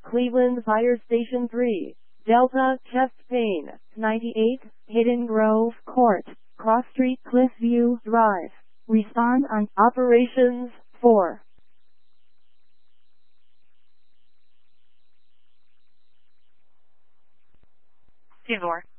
Cleveland Fire Station 3, Delta Chest Pain, 98, Hidden Grove Court, Cross Street Cliffview Drive. Respond on Operations 4. Theodore.